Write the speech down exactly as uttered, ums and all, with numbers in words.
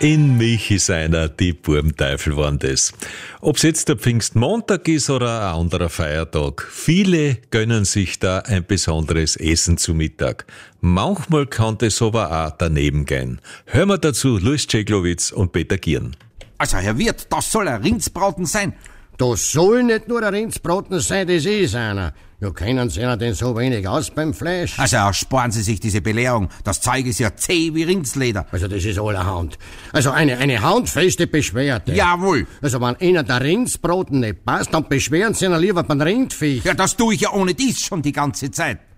In mich ist einer, die Burmteufel waren das. Ob's jetzt der Pfingstmontag ist oder ein anderer Feiertag, viele gönnen sich da ein besonderes Essen zu Mittag. Manchmal kann das aber auch daneben gehen. Hören wir dazu Luis Ceglowitz und Peter Gieren. Also, Herr Wirt, das soll ein Rindsbraten sein. Das soll nicht nur ein Rindsbraten sein, das ist einer. Ja, kennen Sie ja denn so wenig aus beim Fleisch? Also, ersparen Sie sich diese Belehrung. Das Zeug ist ja zäh wie Rindsleder. Also, das ist allerhand. Also, eine, eine handfeste Beschwerde. Jawohl. Also, wenn Ihnen der Rindsbraten nicht passt, dann beschweren Sie ihn lieber beim Rindviech. Ja, das tue ich ja ohne dies schon die ganze Zeit.